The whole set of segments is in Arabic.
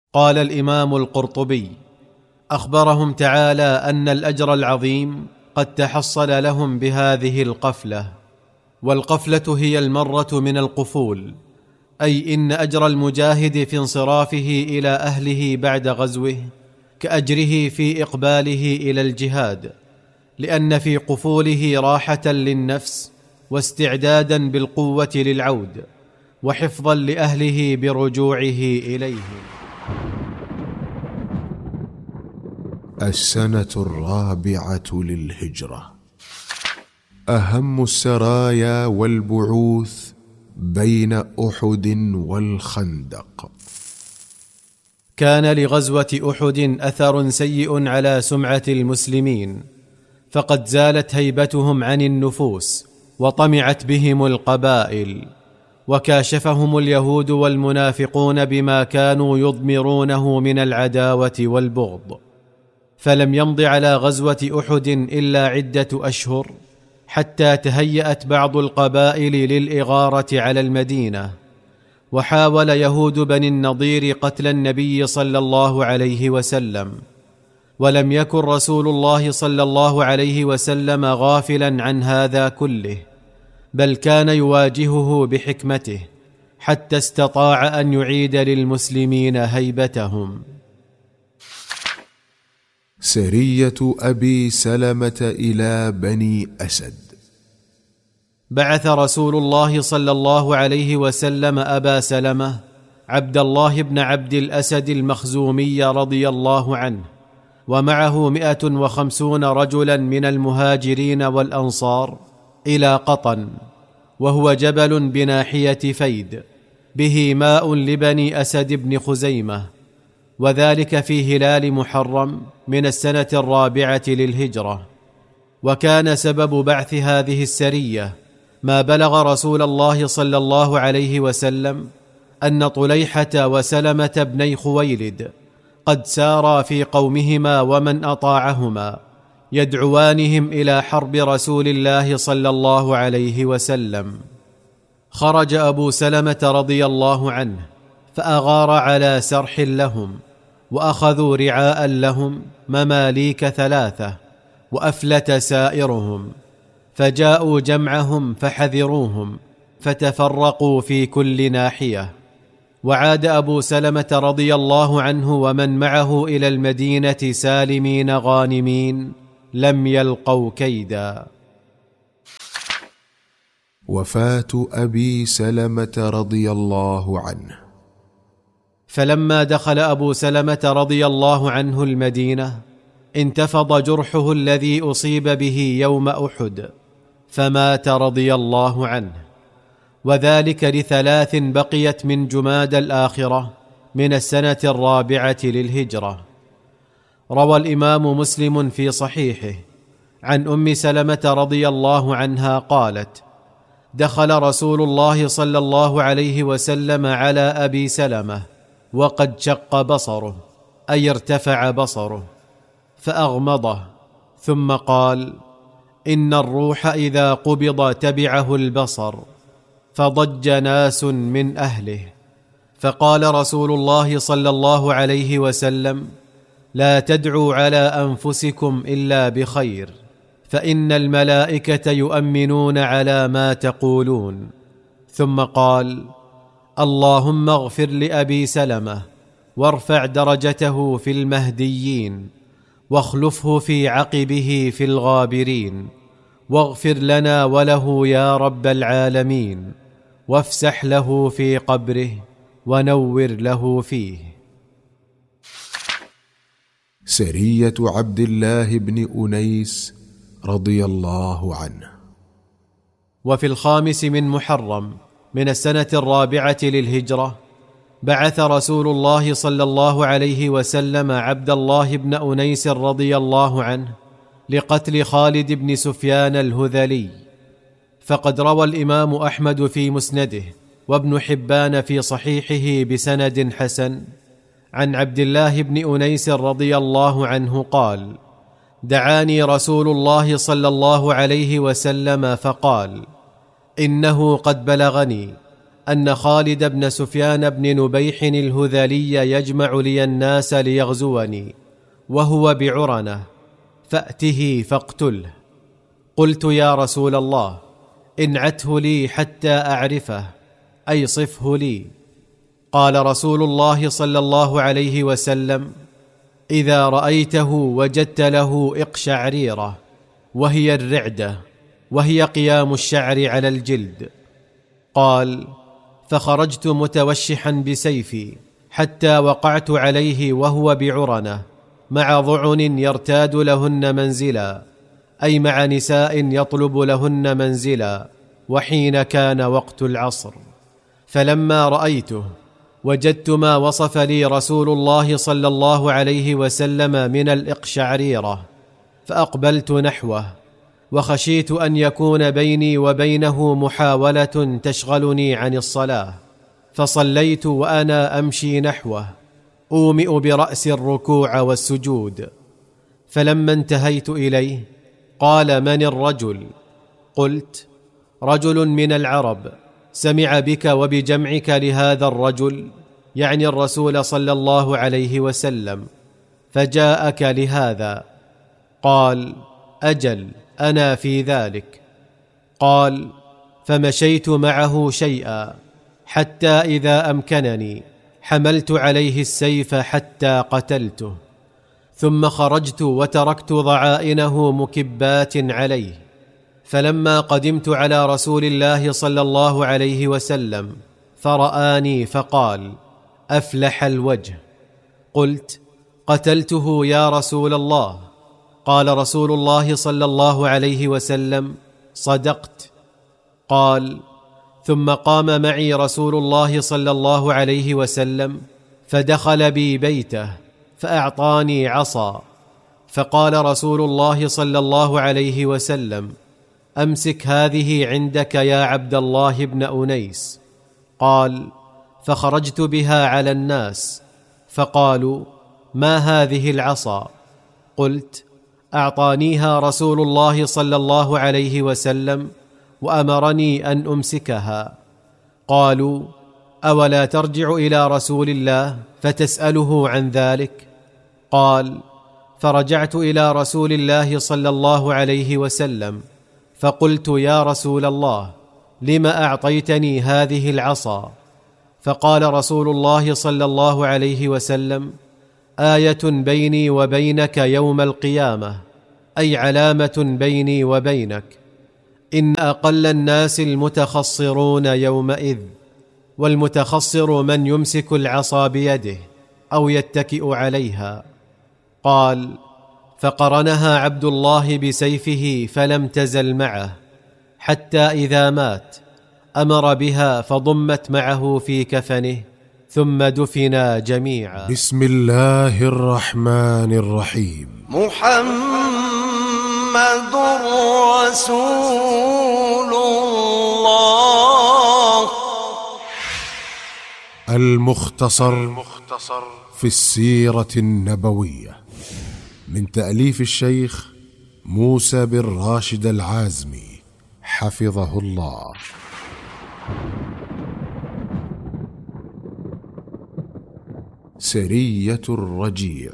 قال الإمام القرطبي: أخبرهم تعالى أن الأجر العظيم قد تحصل لهم بهذه القفلة. والقفلة هي المرة من القفول، أي إن أجر المجاهد في انصرافه إلى أهله بعد غزوه كأجره في إقباله إلى الجهاد، لأن في قفوله راحة للنفس واستعدادا بالقوة للعود وحفظا لأهله برجوعه إليهم. السنة الرابعة للهجرة. أهم السرايا والبعوث بين أحد والخندق. كان لغزوة أحد أثر سيء على سمعة المسلمين، فقد زالت هيبتهم عن النفوس وطمعت بهم القبائل، وكاشفهم اليهود والمنافقون بما كانوا يضمرونه من العداوة والبغض. فلم يمض على غزوة أحد إلا عدة أشهر حتى تهيأت بعض القبائل للإغارة على المدينة، وحاول يهود بني النضير قتل النبي صلى الله عليه وسلم، ولم يكن رسول الله صلى الله عليه وسلم غافلا عن هذا كله، بل كان يواجهه بحكمته حتى استطاع أن يعيد للمسلمين هيبتهم. سرية أبي سلمة إلى بني أسد. بعث رسول الله صلى الله عليه وسلم أبا سلمة عبد الله بن عبد الأسد المخزومي رضي الله عنه، ومعه 150 رجلا من المهاجرين والأنصار إلى قطن، وهو جبل بناحية فيد به ماء لبني أسد بن خزيمة، وذلك في هلال محرم من السنة الرابعة للهجرة. وكان سبب بعث هذه السرية ما بلغ رسول الله صلى الله عليه وسلم أن طليحة وسلمة بني خويلد قد سارا في قومهما ومن أطاعهما يدعوانهم إلى حرب رسول الله صلى الله عليه وسلم. خرج أبو سلمة رضي الله عنه فأغار على سرح لهم، وأخذوا رعاء لهم مماليك 3، وأفلت سائرهم، فجاءوا جمعهم فحذروهم فتفرقوا في كل ناحية. وعاد أبو سلمة رضي الله عنه ومن معه إلى المدينة سالمين غانمين لم يلقوا كيدا. وفاة أبي سلمة رضي الله عنه. فلما دخل أبو سلمة رضي الله عنه المدينة انتفض جرحه الذي أصيب به يوم أحد، فمات رضي الله عنه، وذلك ل3 بقيت من جماد الآخرة من السنة الرابعة للهجرة. روى الإمام مسلم في صحيحه عن أم سلمة رضي الله عنها قالت: دخل رسول الله صلى الله عليه وسلم على أبي سلمة وقد شق بصره، أي ارتفع بصره، فأغمضه، ثم قال: إن الروح إذا قبض تبعه البصر. فضج ناس من أهله، فقال رسول الله صلى الله عليه وسلم: لا تدعوا على أنفسكم إلا بخير، فإن الملائكة يؤمنون على ما تقولون. ثم قال: اللهم اغفر لأبي سلمة وارفع درجته في المهديين، واخلفه في عقبه في الغابرين، واغفر لنا وله يا رب العالمين، وافسح له في قبره ونور له فيه. سرية عبد الله بن أنيس رضي الله عنه. وفي 5 من محرم من السنة الرابعة للهجرة بعث رسول الله صلى الله عليه وسلم عبد الله بن أنيس رضي الله عنه لقتل خالد بن سفيان الهذلي. فقد روى الإمام أحمد في مسنده وابن حبان في صحيحه بسند حسن عن عبد الله بن أنيس رضي الله عنه قال: دعاني رسول الله صلى الله عليه وسلم فقال: إنه قد بلغني أن خالد بن سفيان بن نبيح الهذلي يجمع لي الناس ليغزوني وهو بعرنة، فأته فاقتله. قلت: يا رسول الله، انعته لي حتى أعرفه، أي صفه لي. قال رسول الله صلى الله عليه وسلم: إذا رأيته وجدت له إقشعريرة، وهي الرعدة، وهي قيام الشعر على الجلد. قال: فخرجت متوشحا بسيفي حتى وقعت عليه وهو بعرنة مع ضعن يرتاد لهن منزلا، أي مع نساء يطلب لهن منزلا، وحين كان وقت العصر. فلما رأيته وجدت ما وصف لي رسول الله صلى الله عليه وسلم من الإقشعريرة، فأقبلت نحوه، وخشيت أن يكون بيني وبينه محاولة تشغلني عن الصلاة، فصليت وأنا أمشي نحوه أومئ برأسي الركوع والسجود. فلما انتهيت إليه قال: من الرجل؟ قلت: رجل من العرب سمع بك وبجمعك لهذا الرجل، يعني الرسول صلى الله عليه وسلم، فجاءك لهذا. قال: أجل، أنا في ذلك. قال: فمشيت معه شيئا حتى إذا أمكنني حملت عليه السيف حتى قتلته، ثم خرجت وتركت ضعائنه مكبات عليه. فلما قدمت على رسول الله صلى الله عليه وسلم فرآني فقال: أفلح الوجه. قلت: قتلته يا رسول الله. قال رسول الله صلى الله عليه وسلم: صدقت. قال: ثم قام معي رسول الله صلى الله عليه وسلم فدخل بي بيته فأعطاني عصا، فقال رسول الله صلى الله عليه وسلم: أمسك هذه عندك يا عبد الله بن أنيس. قال: فخرجت بها على الناس فقالوا: ما هذه العصا؟ قلت: أعطانيها رسول الله صلى الله عليه وسلم وأمرني أن أمسكها. قالوا: أولا ترجع إلى رسول الله فتسأله عن ذلك؟ قال: فرجعت إلى رسول الله صلى الله عليه وسلم فقلت: يا رسول الله، لم أعطيتني هذه العصا؟ فقال رسول الله صلى الله عليه وسلم: آية بيني وبينك يوم القيامة، أي علامة بيني وبينك. إن أقل الناس المتخصرون يومئذ، والمتخصر من يمسك العصا بيده أو يتكئ عليها. قال: فقرنها عبد الله بسيفه فلم تزل معه حتى إذا مات أمر بها فضمت معه في كفنه ثم دفنا جميعا. بسم الله الرحمن الرحيم. محمد رسول الله. المختصر في السيرة النبوية، من تأليف الشيخ موسى بن راشد العازمي حفظه الله. سرية الرجيع.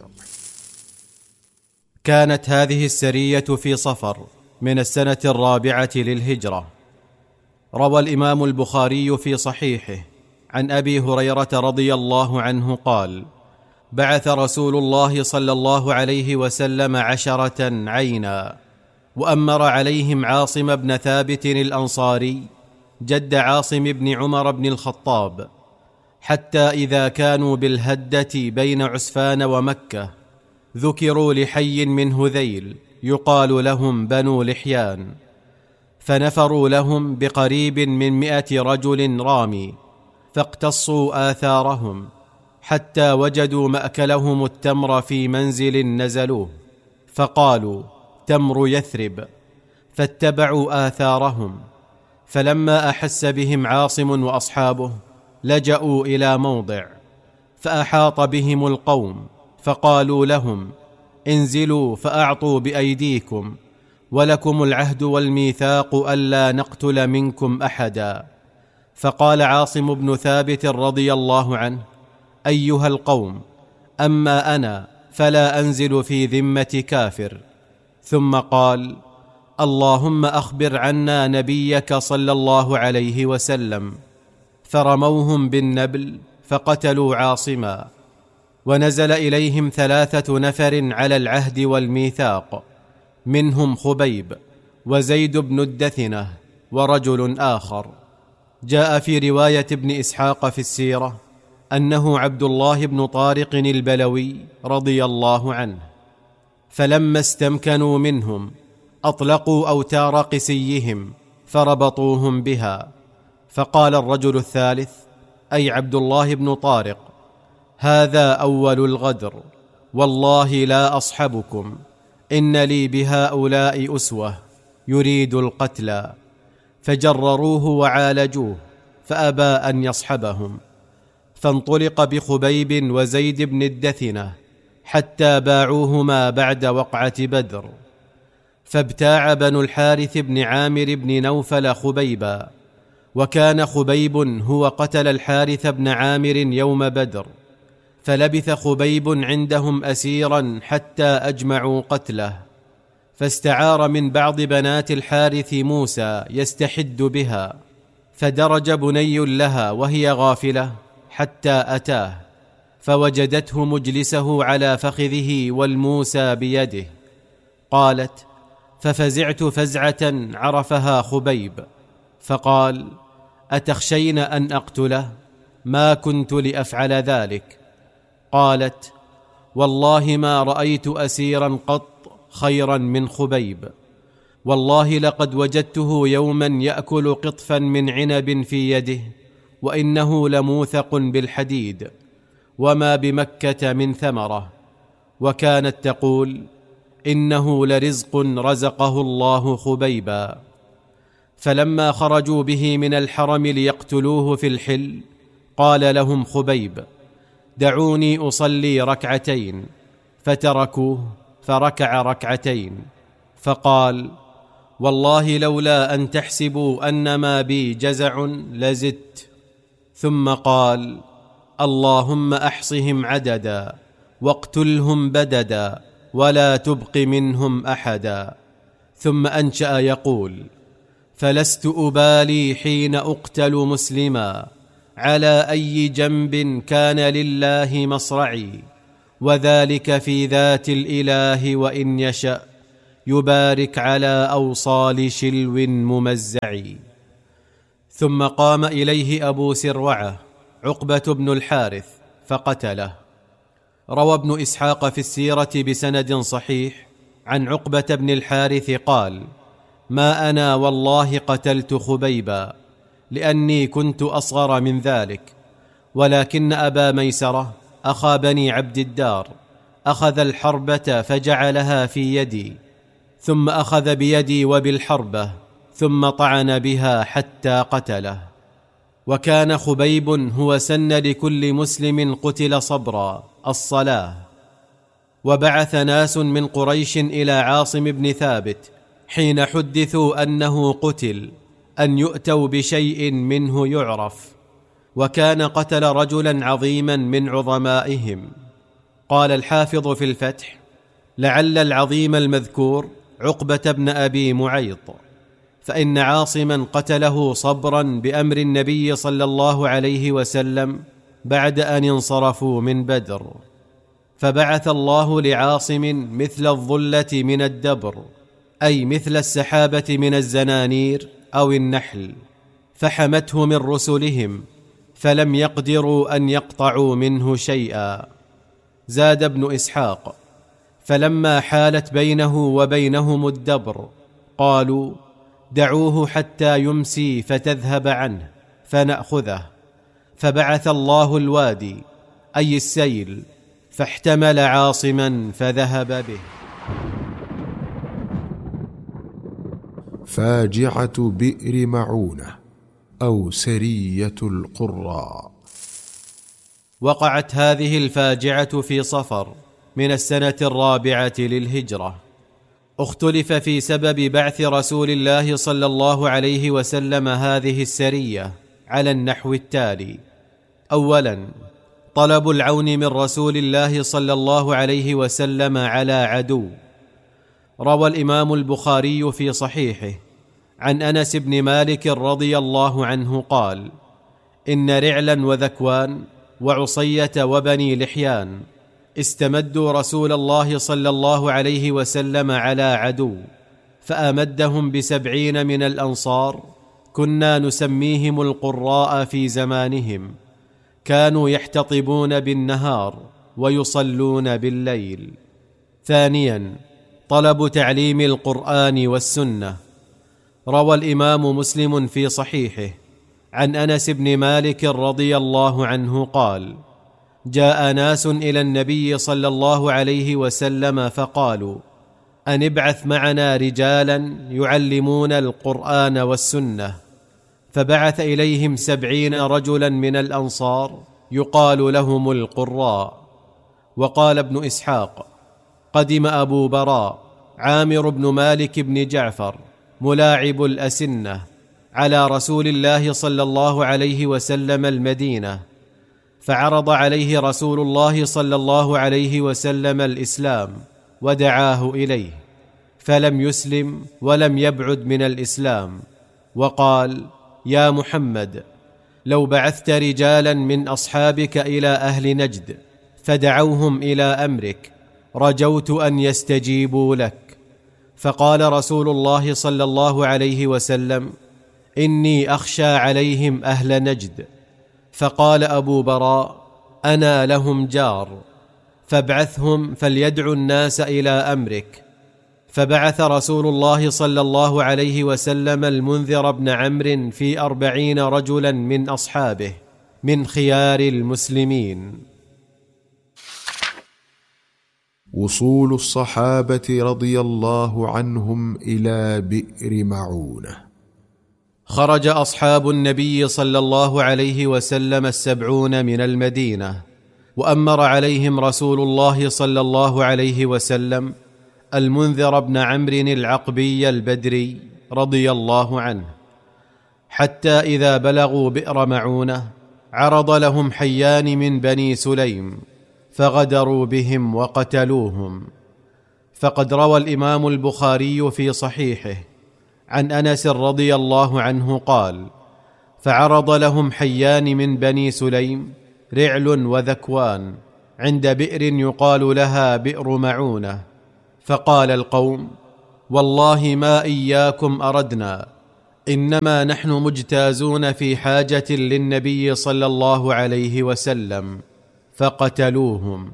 كانت هذه السرية في صفر من السنة 4 للهجرة. روى الإمام البخاري في صحيحه عن أبي هريرة رضي الله عنه قال: بعث رسول الله صلى الله عليه وسلم 10 عينا، وأمر عليهم عاصم بن ثابت الأنصاري جد عاصم بن عمر بن الخطاب، حتى إذا كانوا بالهدة بين عسفان ومكة ذكروا لحي من هذيل يقال لهم بنو لحيان، فنفروا لهم بقريب من 100 رجل رامي، فاقتصوا آثارهم حتى وجدوا مأكلهم التمر في منزل نزلوه، فقالوا: تمر يثرب، فاتبعوا آثارهم. فلما أحس بهم عاصم وأصحابه لجأوا إلى موضع، فأحاط بهم القوم، فقالوا لهم: انزلوا فأعطوا بأيديكم، ولكم العهد والميثاق ألا نقتل منكم أحدا. فقال عاصم بن ثابت رضي الله عنه: أيها القوم، أما أنا فلا أنزل في ذمة كافر. ثم قال: اللهم أخبر عنا نبيك صلى الله عليه وسلم. فرموهم بالنبل فقتلوا عاصما. ونزل إليهم 3 نفر على العهد والميثاق، منهم خبيب وزيد بن الدثنة ورجل آخر. جاء في رواية ابن إسحاق في السيرة أنه عبد الله بن طارق البلوي رضي الله عنه. فلما استمكنوا منهم أطلقوا أوتار قسيهم فربطوهم بها. فقال الرجل الثالث، أي عبد الله بن طارق: هذا أول الغدر، والله لا أصحبكم، إن لي بهؤلاء أسوة، يريد القتل. فجرروه وعالجوه فأبى أن يصحبهم. فانطلق بخبيب وزيد بن الدثنة حتى باعوهما بعد وقعة بدر. فابتاع بنو الحارث بن عامر بن نوفل خبيبا، وكان خبيب هو قتل الحارث بن عامر يوم بدر. فلبث خبيب عندهم أسيرا حتى أجمعوا قتله. فاستعار من بعض بنات الحارث موسى يستحد بها، فدرج بني لها وهي غافلة حتى أتاه، فوجدته مجلسه على فخذه والموسى بيده. قالت: ففزعت فزعة عرفها خبيب، فقال: أتخشين أن أقتله؟ ما كنت لأفعل ذلك. قالت: والله ما رأيت أسيرا قط خيرا من خبيب، والله لقد وجدته يوما يأكل قطفا من عنب في يده، وإنه لموثق بالحديد، وما بمكة من ثمرة. وكانت تقول: إنه لرزق رزقه الله خبيبا. فلما خرجوا به من الحرم ليقتلوه في الحل، قال لهم خبيب: دعوني أصلي ركعتين. فتركوه فركع ركعتين. فقال: والله لولا أن تحسبوا أن ما بي جزع لزدت. ثم قال: اللهم أحصهم عددا واقتلهم بددا ولا تبق منهم أحدا. ثم أنشأ يقول: فلست أبالي حين أقتل مسلما، على أي جنب كان لله مصرعي، وذلك في ذات الإله وإن يشأ يبارك على أوصال شلو ممزع. ثم قام إليه أبو سروعة عقبة بن الحارث فقتله. روى ابن إسحاق في السيرة بسند صحيح عن عقبة بن الحارث قال: ما أنا والله قتلت خبيبا، لأني كنت أصغر من ذلك، ولكن أبا ميسرة أخا بني عبد الدار أخذ الحربة فجعلها في يدي، ثم أخذ بيدي وبالحربة، ثم طعن بها حتى قتله. وكان خبيب هو سن لكل مسلم قتل صبرا الصلاة. وبعث ناس من قريش إلى عاصم بن ثابت حين حدثوا أنه قتل أن يؤتوا بشيء منه يعرف، وكان قتل رجلا عظيما من عظمائهم. قال الحافظ في الفتح: لعل العظيم المذكور عقبة بن أبي معيط، فإن عاصما قتله صبرا بأمر النبي صلى الله عليه وسلم بعد أن انصرفوا من بدر. فبعث الله لعاصم مثل الظلة من الدبر، أي مثل السحابة من الزنانير أو النحل، فحمته من رسلهم فلم يقدروا أن يقطعوا منه شيئا. زاد ابن إسحاق: فلما حالت بينه وبينهم الدبر قالوا: دعوه حتى يمسي فتذهب عنه فنأخذه. فبعث الله الوادي، أي السيل، فاحتمل عاصما فذهب به. فاجعة بئر معونة أو سرية القراء. وقعت هذه الفاجعة في صفر من السنة 4 للهجرة. اختلف في سبب بعث رسول الله صلى الله عليه وسلم هذه السرية، على النحو التالي: أولا، طلب العون من رسول الله صلى الله عليه وسلم على عدو. روى الإمام البخاري في صحيحه عن أنس بن مالك رضي الله عنه قال: إن رعلا وذكوان وعصية وبني لحيان استمدوا رسول الله صلى الله عليه وسلم على عدو، فأمدهم ب70 من الأنصار، كنا نسميهم القراء في زمانهم، كانوا يحتطبون بالنهار ويصلون بالليل. ثانيا، طلب تعليم القرآن والسنة. روى الإمام مسلم في صحيحه عن أنس بن مالك رضي الله عنه قال: جاء ناس إلى النبي صلى الله عليه وسلم فقالوا: أن ابعث معنا رجالا يعلمون القرآن والسنة، فبعث إليهم 70 رجلا من الأنصار يقال لهم القراء. وقال ابن إسحاق: قدم أبو براء عامر بن مالك بن جعفر ملاعب الأسنة على رسول الله صلى الله عليه وسلم المدينة، فعرض عليه رسول الله صلى الله عليه وسلم الإسلام ودعاه إليه، فلم يسلم ولم يبعد من الإسلام، وقال: يا محمد، لو بعثت رجالا من أصحابك إلى أهل نجد فدعوهم إلى أمرك رجوت أن يستجيبوا لك. فقال رسول الله صلى الله عليه وسلم: إني أخشى عليهم أهل نجد. فقال أبو براء: أنا لهم جار، فابعثهم فليدعوا الناس إلى أمرك. فبعث رسول الله صلى الله عليه وسلم المنذر بن عمرو في 40 رجلا من أصحابه من خيار المسلمين. وصول الصحابة رضي الله عنهم إلى بئر معونة. خرج أصحاب النبي صلى الله عليه وسلم 70 من المدينة، وأمر عليهم رسول الله صلى الله عليه وسلم المنذر بن عمرو العقبي البدري رضي الله عنه، حتى إذا بلغوا بئر معونة عرض لهم حيان من بني سليم، فغدروا بهم وقتلوهم. فقد روى الإمام البخاري في صحيحه عن أنس رضي الله عنه قال: فعرض لهم حيان من بني سليم رعل وذكوان عند بئر يقال لها بئر معونة، فقال القوم: والله ما إياكم أردنا، إنما نحن مجتازون في حاجة للنبي صلى الله عليه وسلم، فقتلوهم.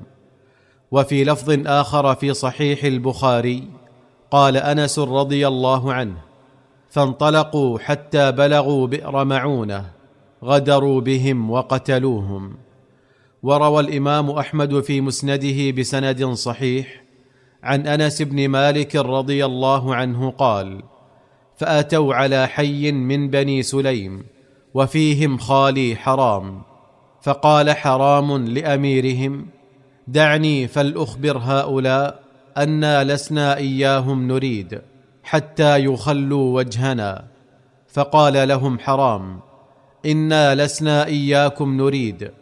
وفي لفظ آخر في صحيح البخاري قال أنس رضي الله عنه: فانطلقوا حتى بلغوا بئر معونة، غدروا بهم وقتلوهم. وروى الإمام أحمد في مسنده بسند صحيح عن أنس بن مالك رضي الله عنه قال: فأتوا على حي من بني سليم وفيهم خالي حرام، فقال حرام لأميرهم: دعني فلأخبر هؤلاء أنا لسنا إياهم نريد حتى يخلوا وجهنا. فقال لهم حرام: إنا لسنا إياكم نريد.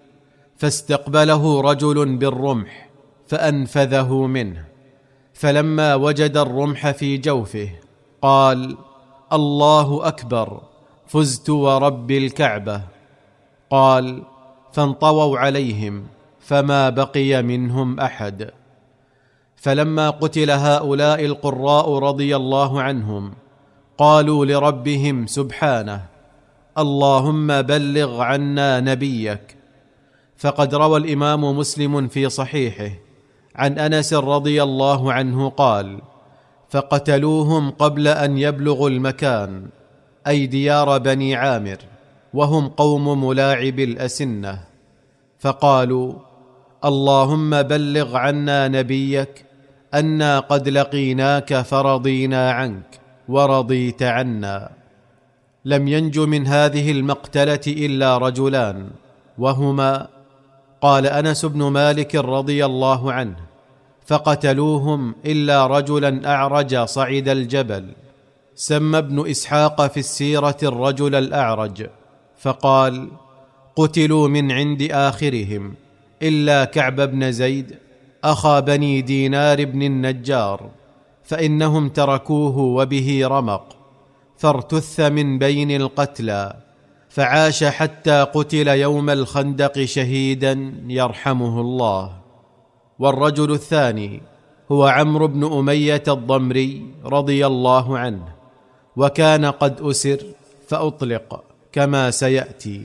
فاستقبله رجل بالرمح فأنفذه منه، فلما وجد الرمح في جوفه قال: الله أكبر، فزت ورب الكعبة. قال: فانطووا عليهم فما بقي منهم أحد. فلما قتل هؤلاء القراء رضي الله عنهم قالوا لربهم سبحانه: اللهم بلغ عنا نبيك. فقد روى الإمام مسلم في صحيحه عن أنس رضي الله عنه قال: فقتلوهم قبل أن يبلغوا المكان، أي ديار بني عامر، وهم قوم ملاعب الأسنة، فقالوا: اللهم بلغ عنا نبيك أنا قد لقيناك فرضينا عنك ورضيت عنا. لم ينج من هذه المقتلة إلا رجلان، وهما: قال أنس بن مالك رضي الله عنه: فقتلوهم إلا رجلا أعرج صعد الجبل. سمى ابن إسحاق في السيرة الرجل الأعرج، فقال: قتلوا من عند آخرهم إلا كعب بن زيد أخا بني دينار بن النجار، فإنهم تركوه وبه رمق، فارتث من بين القتلى، فعاش حتى قتل يوم الخندق شهيدا يرحمه الله. والرجل الثاني هو عمرو بن أمية الضمري رضي الله عنه، وكان قد أسر فأطلق كما سيأتي.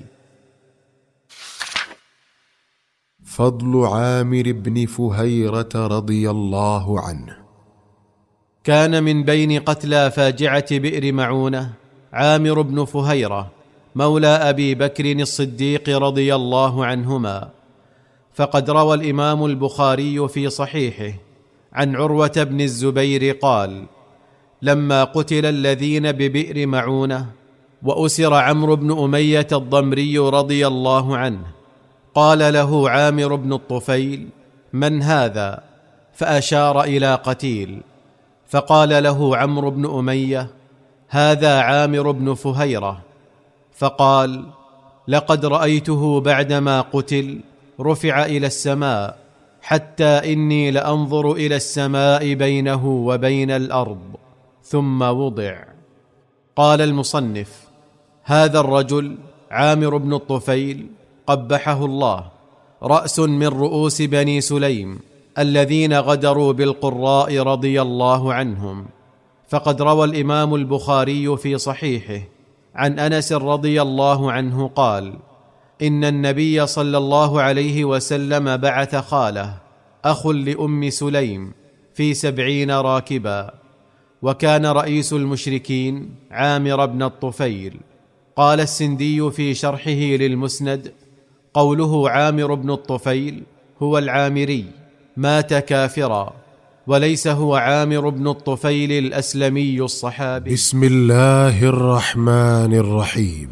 فضل عامر بن فهيرة رضي الله عنه. كان من بين قتلى فاجعة بئر معونة عامر بن فهيرة مولى أبي بكر الصديق رضي الله عنهما، فقد روى الإمام البخاري في صحيحه عن عروة بن الزبير قال: لما قتل الذين ببئر معونة وأسر عمرو بن أمية الضمري رضي الله عنه، قال له عامر بن الطفيل: من هذا؟ فأشار إلى قتيل، فقال له عمرو بن أمية: هذا عامر بن فهيرة. فقال: لقد رأيته بعدما قتل رفع إلى السماء، حتى إني لأنظر إلى السماء بينه وبين الأرض، ثم وضع. قال المصنف: هذا الرجل عامر بن الطفيل قبحه الله، رأس من رؤوس بني سليم الذين غدروا بالقراء رضي الله عنهم. فقد روى الإمام البخاري في صحيحه عن أنس رضي الله عنه قال: إن النبي صلى الله عليه وسلم بعث خاله أخ لأم سليم في 70 راكبا، وكان رئيس المشركين عامر بن الطفيل. قال السندي في شرحه للمسند: قوله عامر بن الطفيل هو العامري، مات كافرا، وليس هو عامر بن الطفيل الأسلمي الصحابي. بسم الله الرحمن الرحيم.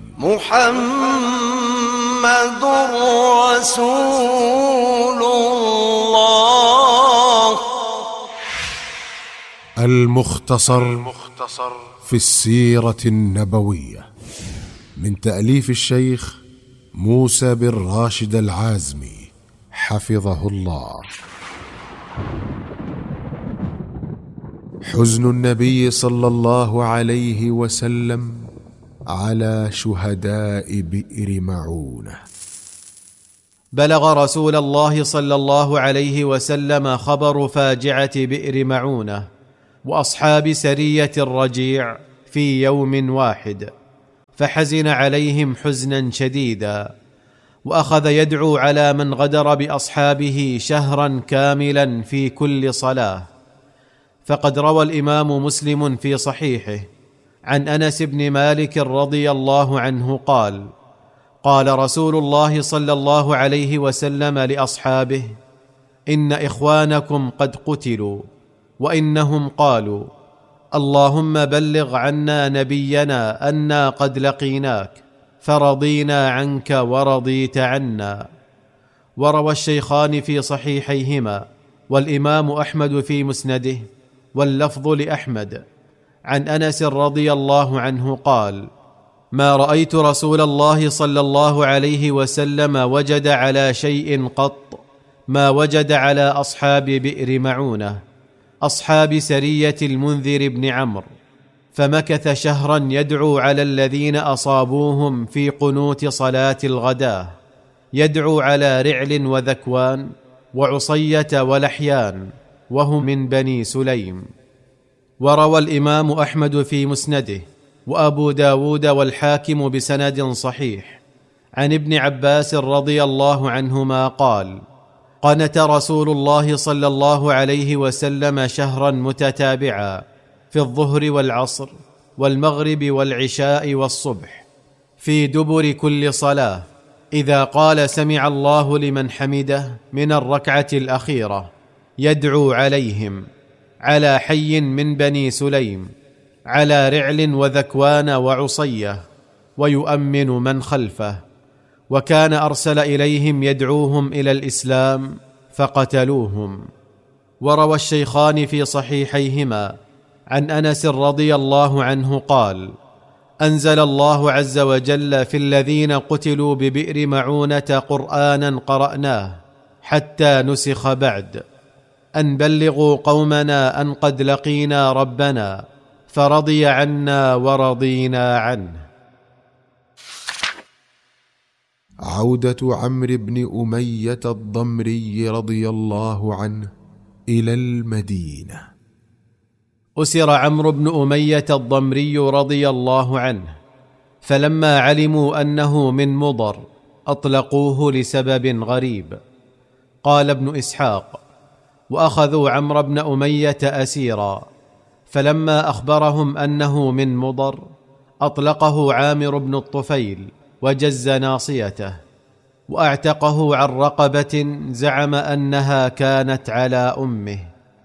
محمد رسول الله. المختصر في السيرة النبوية، من تأليف الشيخ موسى بن راشد العازمي حفظه الله. حزن النبي صلى الله عليه وسلم على شهداء بئر معونة. بلغ رسول الله صلى الله عليه وسلم خبر فاجعة بئر معونة وأصحاب سرية الرجيع في يوم واحد، فحزن عليهم حزنا شديدا، وأخذ يدعو على من غدر بأصحابه شهرا كاملا في كل صلاة. فقد روى الإمام مسلم في صحيحه عن أنس بن مالك رضي الله عنه قال: قال رسول الله صلى الله عليه وسلم لأصحابه: إن إخوانكم قد قتلوا، وإنهم قالوا: اللهم بلغ عنا نبينا أنا قد لقيناك، فرضينا عنك ورضيت عنا. وروى الشيخان في صحيحيهما والإمام أحمد في مسنده واللفظ لأحمد عن أنس رضي الله عنه قال: ما رأيت رسول الله صلى الله عليه وسلم وجد على شيء قط ما وجد على أصحاب بئر معونة، أصحاب سرية المنذر بن عمرو، فمكث شهرا يدعو على الذين أصابوهم في قنوت صلاة الغداة، يدعو على رعل وذكوان وعصية ولحيان، وهم من بني سليم. وروى الإمام أحمد في مسنده وأبو داود والحاكم بسند صحيح عن ابن عباس رضي الله عنهما قال: قنت رسول الله صلى الله عليه وسلم شهرا متتابعا في الظهر والعصر والمغرب والعشاء والصبح، في دبر كل صلاة، إذا قال سمع الله لمن حمده من الركعة الأخيرة، يدعو عليهم، على حي من بني سليم، على رعل وذكوان وعصية، ويؤمن من خلفه. وكان أرسل إليهم يدعوهم إلى الإسلام فقتلوهم. وروى الشيخان في صحيحيهما عن أنس رضي الله عنه قال: أنزل الله عز وجل في الذين قتلوا ببئر معونة قرآنا قرأناه حتى نسخ بعد، أن بلغوا قومنا أن قد لقينا ربنا فرضي عنا ورضينا عنه. عودة عمرو بن أمية الضمري رضي الله عنه إلى المدينة. أسر عمرو بن أمية الضمري رضي الله عنه، فلما علموا أنه من مضر أطلقوه لسبب غريب. قال ابن إسحاق: وأخذوا عمرو بن أمية أسيرا، فلما أخبرهم أنه من مضر أطلقه عامر بن الطفيل وجز ناصيته، وأعتقه عن رقبة زعم أنها كانت على أمه.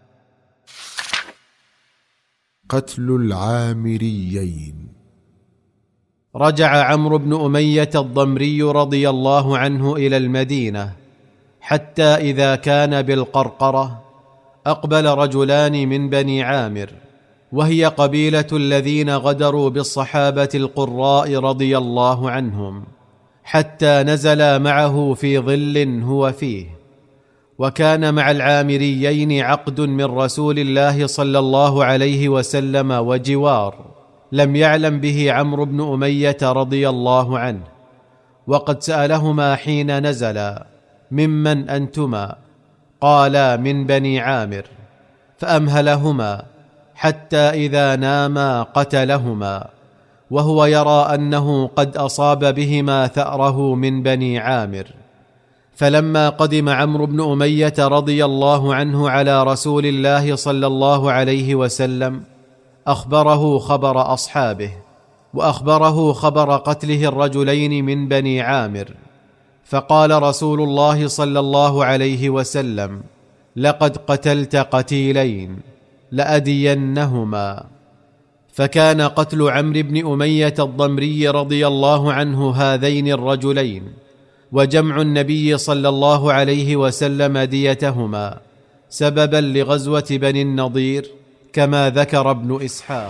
قتل العامريين. رجع عمرو بن أمية الضمري رضي الله عنه إلى المدينة، حتى إذا كان بالقرقرة أقبل رجلان من بني عامر، وهي قبيلة الذين غدروا بالصحابة القراء رضي الله عنهم، حتى نزلا معه في ظل هو فيه. وكان مع العامريين عقد من رسول الله صلى الله عليه وسلم وجوار لم يعلم به عمرو بن أمية رضي الله عنه، وقد سألهما حين نزلا: ممن أنتما؟ قالا: من بني عامر. فأمهلهما حتى إذا ناما قتلهما، وهو يرى أنه قد أصاب بهما ثأره من بني عامر. فلما قدم عمرو بن أمية رضي الله عنه على رسول الله صلى الله عليه وسلم أخبره خبر أصحابه، وأخبره خبر قتله الرجلين من بني عامر. فقال رسول الله صلى الله عليه وسلم: لقد قتلت قتيلين لأدينهما. فكان قتل عمرو بن أمية الضمري رضي الله عنه هذين الرجلين وجمع النبي صلى الله عليه وسلم ديتهما سببا لغزوة بني النضير، كما ذكر ابن إسحاق.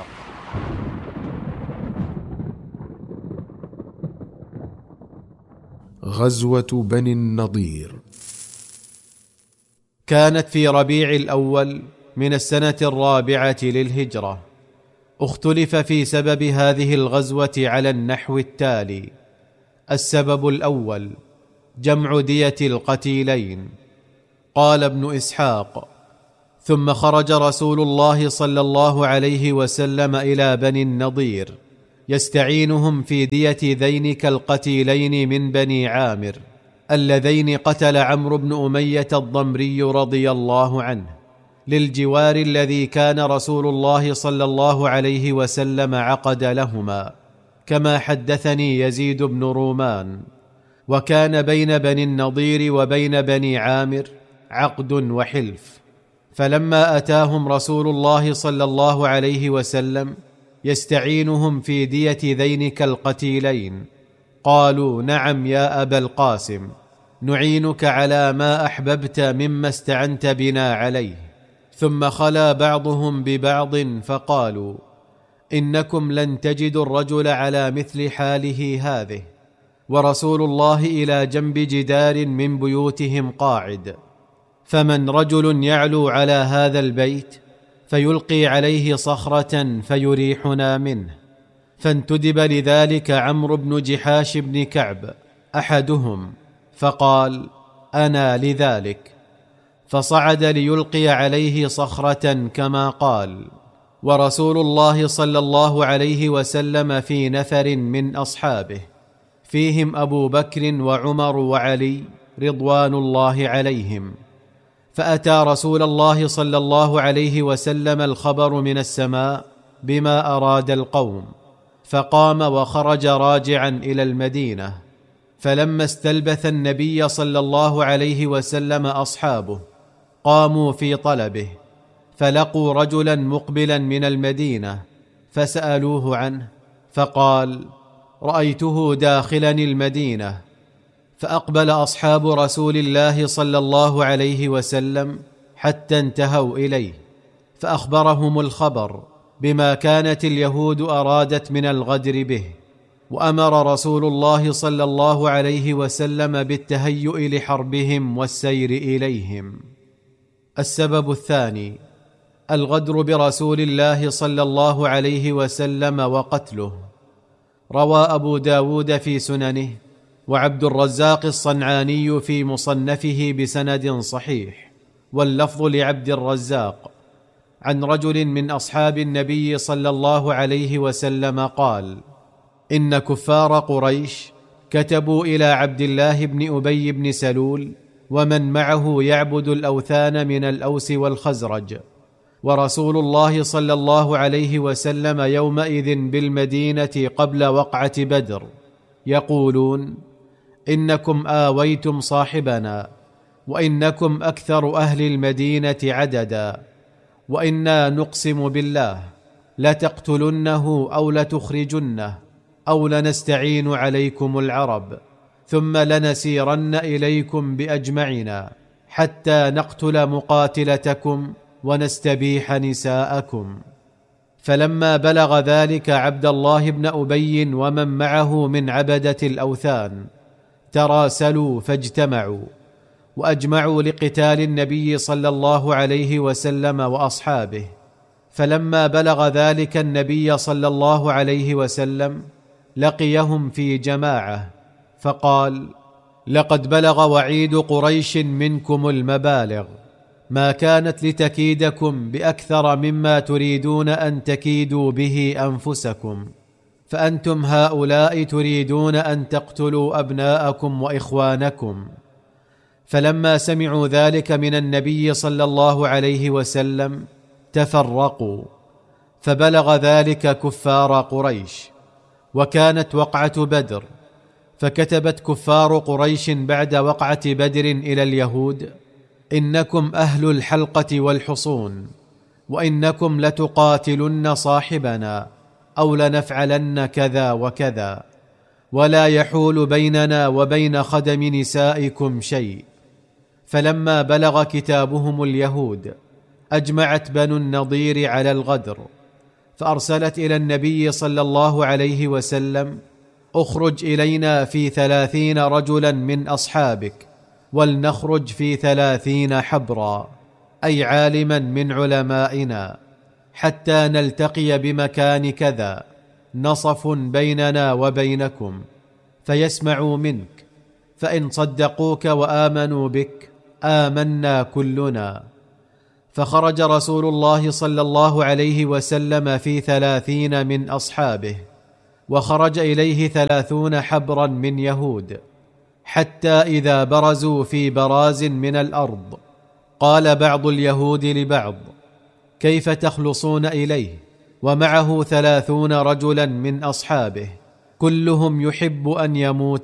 غزوة بني النضير. كانت في ربيع الأول من السنة الرابعة للهجرة. اختلف في سبب هذه الغزوة على النحو التالي: السبب الأول جمع دية القتيلين. قال ابن إسحاق: ثم خرج رسول الله صلى الله عليه وسلم إلى بني النضير يستعينهم في دية ذينك القتيلين من بني عامر اللذين قتل عمرو بن أمية الضمري رضي الله عنه، للجوار الذي كان رسول الله صلى الله عليه وسلم عقد لهما، كما حدثني يزيد بن رومان. وكان بين بني النضير وبين بني عامر عقد وحلف. فلما أتاهم رسول الله صلى الله عليه وسلم يستعينهم في دية ذينك القتيلين، قالوا: نعم يا أبا القاسم، نعينك على ما أحببت مما استعنت بنا عليه. ثم خلا بعضهم ببعض فقالوا: إنكم لن تجدوا الرجل على مثل حاله هذه، ورسول الله إلى جنب جدار من بيوتهم قاعد، فمن رجل يعلو على هذا البيت فيلقي عليه صخرة فيريحنا منه. فانتدب لذلك عمرو بن جحاش بن كعب أحدهم، فقال: أنا لذلك، فصعد ليلقي عليه صخرة كما قال. ورسول الله صلى الله عليه وسلم في نفر من أصحابه، فيهم أبو بكر وعمر وعلي رضوان الله عليهم. فأتى رسول الله صلى الله عليه وسلم الخبر من السماء بما أراد القوم، فقام وخرج راجعا إلى المدينة. فلما استلبث النبي صلى الله عليه وسلم أصحابه قاموا في طلبه، فلقوا رجلا مقبلا من المدينة فسألوه عنه، فقال: رأيته داخلا المدينة. فأقبل أصحاب رسول الله صلى الله عليه وسلم حتى انتهوا إليه، فأخبرهم الخبر، بما كانت اليهود أرادت من الغدر به، وأمر رسول الله صلى الله عليه وسلم بالتهيؤ لحربهم والسير إليهم. السبب الثاني الغدر برسول الله صلى الله عليه وسلم وقتله. روى أبو داود في سننه وعبد الرزاق الصنعاني في مصنفه بسند صحيح، واللفظ لعبد الرزاق، عن رجل من أصحاب النبي صلى الله عليه وسلم قال: إن كفار قريش كتبوا إلى عبد الله بن أبي بن سلول ومن معه يعبد الأوثان من الأوس والخزرج، ورسول الله صلى الله عليه وسلم يومئذ بالمدينة قبل وقعة بدر، يقولون: إنكم آويتم صاحبنا، وإنكم أكثر أهل المدينة عددا، وإنا نقسم بالله لتقتلنه أو لتخرجنه أو لنستعين عليكم العرب، ثم لنسيرن إليكم بأجمعنا حتى نقتل مقاتلتكم ونستبيح نساءكم. فلما بلغ ذلك عبد الله بن أبي ومن معه من عبدة الأوثان تراسلوا فاجتمعوا وأجمعوا لقتال النبي صلى الله عليه وسلم وأصحابه. فلما بلغ ذلك النبي صلى الله عليه وسلم لقيهم في جماعة فقال: لقد بلغ وعيد قريش منكم المبالغ، ما كانت لتكيدكم بأكثر مما تريدون أن تكيدوا به أنفسكم، فأنتم هؤلاء تريدون أن تقتلوا أبناءكم وإخوانكم. فلما سمعوا ذلك من النبي صلى الله عليه وسلم تفرقوا، فبلغ ذلك كفار قريش، وكانت وقعة بدر، فكتبت كفار قريش بعد وقعة بدر إلى اليهود: إنكم أهل الحلقة والحصون، وإنكم لتقاتلن صاحبنا أو لنفعلن كذا وكذا، ولا يحول بيننا وبين خدم نسائكم شيء. فلما بلغ كتابهم اليهود أجمعت بنو النضير على الغدر، فأرسلت إلى النبي صلى الله عليه وسلم: اخرج إلينا في 30 رجلا من أصحابك، ولنخرج في 30 حبرا، أي عالما من علمائنا، حتى نلتقي بمكان كذا، نصف بيننا وبينكم، فيسمعوا منك، فإن صدقوك وآمنوا بك آمنا كلنا. فخرج رسول الله صلى الله عليه وسلم في 30 من أصحابه، وخرج إليه 30 حبرا من يهود، حتى إذا برزوا في براز من الأرض قال بعض اليهود لبعض: كيف تخلصون إليه ومعه 30 رجلا من أصحابه كلهم يحب أن يموت